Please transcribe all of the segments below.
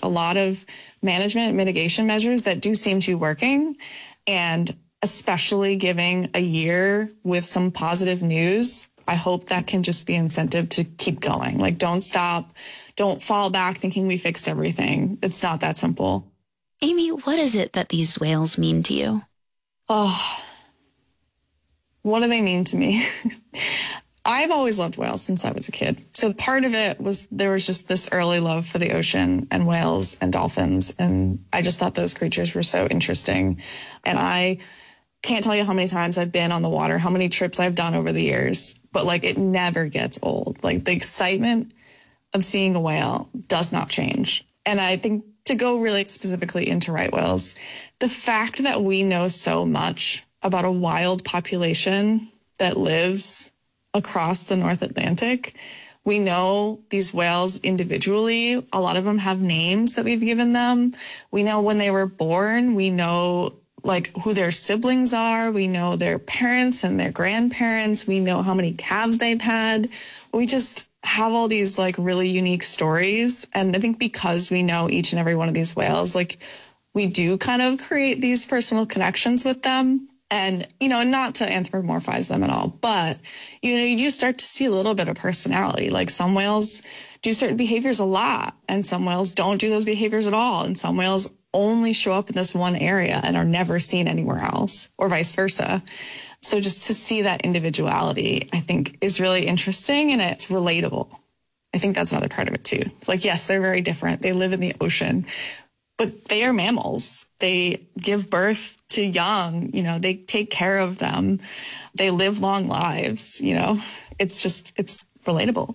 a lot of management and mitigation measures that do seem to be working. And especially giving a year with some positive news, I hope that can just be incentive to keep going. Like, don't stop. Don't fall back thinking we fixed everything. It's not that simple. Amy, what is it that these whales mean to you? Oh, what do they mean to me? I've always loved whales since I was a kid. So part of it was there was just this early love for the ocean and whales and dolphins. And I just thought those creatures were so interesting. And I can't tell you how many times I've been on the water, how many trips I've done over the years, but like it never gets old. Like the excitement of seeing a whale does not change. And I think to go really specifically into right whales, the fact that we know so much about a wild population that lives across the North Atlantic. We know these whales individually. A lot of them have names that we've given them. We know when they were born. We know like who their siblings are. We know their parents and their grandparents. We know how many calves they've had. We just have all these like really unique stories. And I think because we know each and every one of these whales, like we do kind of create these personal connections with them. And, you know, not to anthropomorphize them at all, but, you know, you do start to see a little bit of personality. Like some whales do certain behaviors a lot, and some whales don't do those behaviors at all. And some whales only show up in this one area and are never seen anywhere else, or vice versa. So just to see that individuality, I think, is really interesting, and it's relatable. I think that's another part of it, too. Like, yes, they're very different. They live in the ocean, but they are mammals. They give birth to young, you know, they take care of them. They live long lives, you know. It's relatable.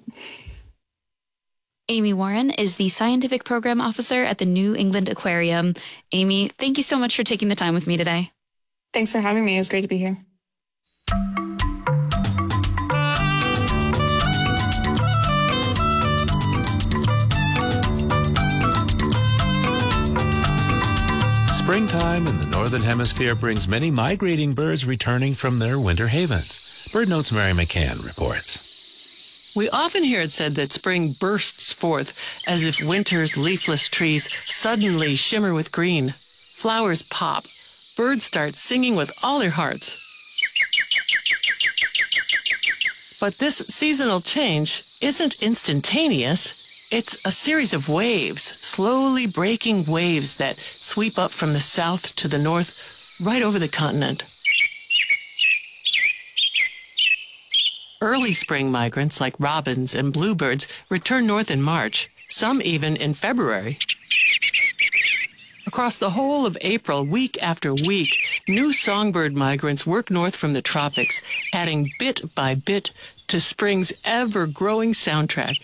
Amy Warren is the Scientific Program Officer at the New England Aquarium. Amy, thank you so much for taking the time with me today. Thanks for having me. It was great to be here. Springtime in the Northern Hemisphere brings many migrating birds returning from their winter havens. BirdNote's Mary McCann reports. We often hear it said that spring bursts forth as if winter's leafless trees suddenly shimmer with green. Flowers pop. Birds start singing with all their hearts. But this seasonal change isn't instantaneous. It's a series of waves, slowly breaking waves that sweep up from the south to the north, right over the continent. Early spring migrants like robins and bluebirds return north in March, some even in February. Across the whole of April, week after week, new songbird migrants work north from the tropics, adding bit by bit to spring's ever-growing soundtrack.